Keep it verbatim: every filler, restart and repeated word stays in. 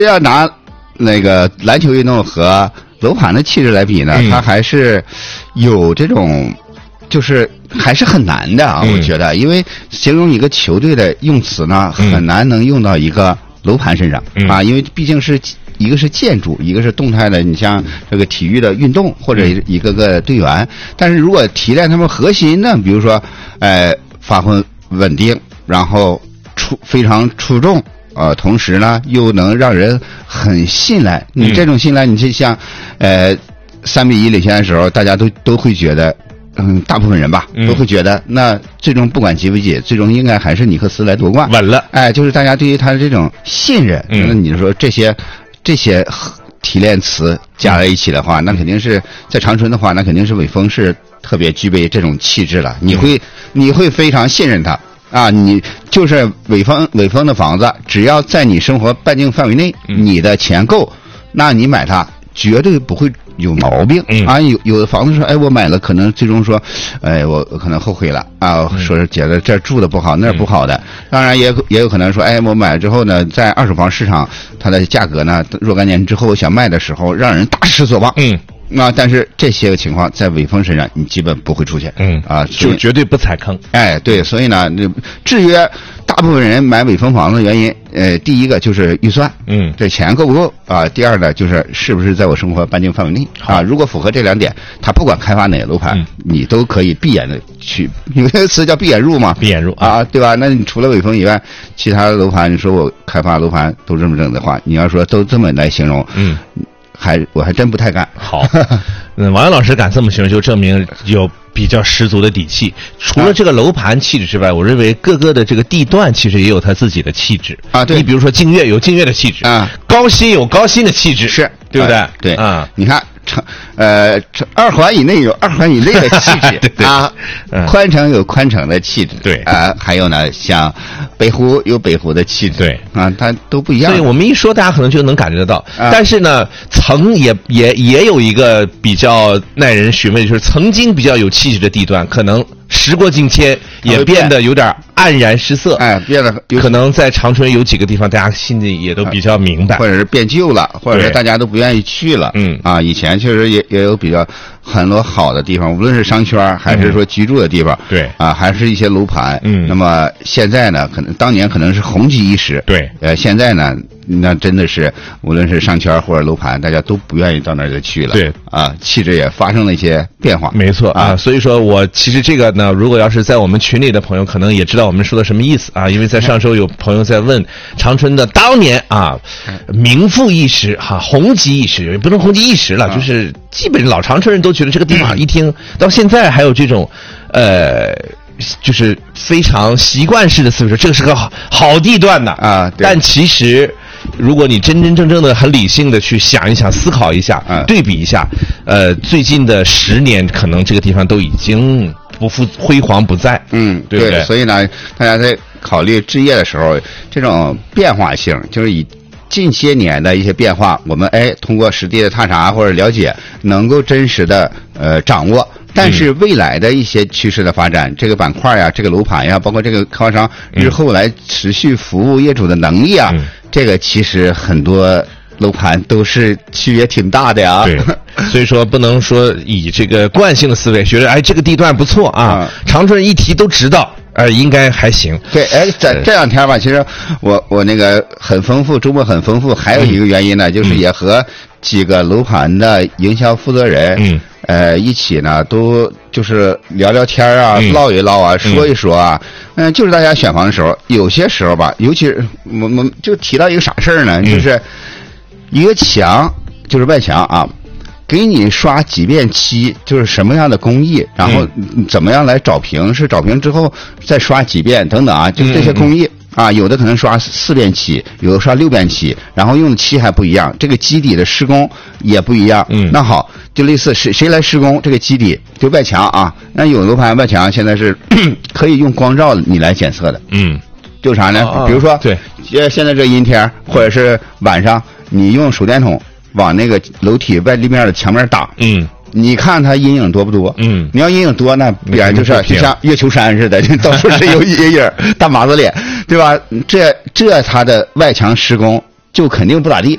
要拿那个篮球运动和楼盘的气质来比呢，嗯、它还是有这种，就是还是很难的啊，嗯、我觉得，因为形容一个球队的用词呢，嗯、很难能用到一个楼盘身上、嗯、啊，因为毕竟是一个是建筑，一个是动态的，你像这个体育的运动或者一个个队员，但是如果提炼他们核心呢，比如说，呃，发挥稳定，然后出非常出众。呃，同时呢，又能让人很信赖。你这种信赖，你就像，呃，三比一领先的时候，大家都都会觉得，嗯，大部分人吧，都会觉得，那最终不管急不急，最终应该还是尼克斯来夺冠， 稳了。 哎，就是大家对于他的这种信任。嗯，那你说这些这些提炼词加在一起的话，那肯定是在长春的话，那肯定是伟峰是特别具备这种气质了。你会你会非常信任他。啊，你就是伟峰，伟峰的房子，只要在你生活半径范围内，嗯、你的钱够，那你买它绝对不会有毛病。嗯、啊，有有的房子说，哎，我买了，可能最终说，哎，我可能后悔了啊，说是觉得这儿住的不好，那儿不好的。当然也也有可能说，哎，我买了之后呢，在二手房市场，它的价格呢，若干年之后想卖的时候，让人大失所望。嗯。那、啊、但是这些个情况在伟峰身上你基本不会出现，嗯啊， 就绝对不踩坑。 哎，对，所以呢，制约大部分人买伟峰房子的原因，呃，第一个就是预算，嗯，这钱够不够啊？第二呢，就是是不是在我生活半径范围内啊？如果符合这两点，他不管开发哪个楼盘，嗯、你都可以闭眼的去，有些词叫闭眼入嘛， 闭眼入啊，对吧？那你除了伟峰以外，其他的楼盘，你说我开发楼盘都这么整的话，你要说都这么来形容，嗯。还我还真不太敢。 好，嗯，王阳老师敢这么形容，就证明有比较十足的底气。除了这个楼盘气质之外，我认为各个的这个地段其实也有它自己的气质啊。对， 你比如说净月有净月的气质啊，高新有高新的气质， 是对不对？ 啊对啊， 你看。城呃，二环以内有二环以内的气质对对啊，嗯、宽城有宽城的气质， 对啊，还有呢，像北湖有北湖的气质， 对啊，它都不一样。 所以我们一说，大家可能就能感觉得到。啊、但是呢，曾也也也有一个比较耐人寻味，就是曾经比较有气质的地段，可能时过境迁，也变得有点黯然失色。 哎，变得可能在长春有几个地方，大家心里也都比较明白， 或者是变旧了，或者是大家都不愿意去了。嗯啊，以前确实也也有比较很多好的地方，无论是商圈还是说居住的地方， 嗯、对啊，还是一些楼盘。嗯，那么现在呢，可能当年可能是红极一时。 对， 呃，现在呢，那真的是无论是商圈或者楼盘，大家都不愿意到那儿再去了。 对啊，气质也发生了一些变化。 没错啊，所以说我其实这个呢，如果要是在我们群里的朋友，可能也知道我们说的什么意思啊，因为在上周有朋友在问长春的当年啊，名副一时哈、啊，红极一时，也不能红极一时了，就是基本老长春人都觉得这个地方一听到现在还有这种呃。就是非常习惯式的思维说这个是个好好地段的啊， 但其实如果你真真正正的很理性的去想一想思考一下、啊、对比一下呃最近的十年可能这个地方都已经不复辉煌不再， 嗯对不对？ 对，所以呢大家在考虑置业的时候，这种变化性就是以近些年的一些变化，我们哎通过实地的探查或者了解能够真实的呃掌握，但是未来的一些趋势的发展，嗯、这个板块呀，这个楼盘呀，包括这个开发商日后来持续服务业主的能力啊，嗯、这个其实很多楼盘都是区别挺大的呀。 对，所以说不能说以这个惯性的思维，觉得哎这个地段不错啊，嗯、长春一提都知道。呃，应该还行。 对，哎，这这两天吧，其实我我那个很丰富，周末很丰富。还有一个原因呢，嗯、就是也和几个楼盘的营销负责人，嗯，呃，一起呢，都就是聊聊天啊，嗯、唠一唠啊，嗯、说一说啊。嗯、呃，就是大家选房的时候，有些时候吧，尤其是我们就提到一个啥事儿呢，嗯、就是一个墙，就是外墙啊。给你刷几遍漆，就是什么样的工艺，然后怎么样来找平，是找平之后再刷几遍等等啊，就是这些工艺啊，有的可能刷四遍漆，有的刷六遍漆，然后用的漆还不一样，这个基底的施工也不一样。嗯，那好，就类似谁谁来施工这个基底，就外墙啊，那有楼盘外墙现在是可以用光照你来检测的。嗯，就啥呢？ 哦、 比如说， 对， 现在这阴天或者是晚上，你用手电筒往那个楼体外立面的墙面打，嗯，你看它阴影多不多？嗯，你要阴影多，那必然就是就像月球山似的，到处是有阴影，大麻子脸，对吧？这这它的外墙施工就肯定不咋地。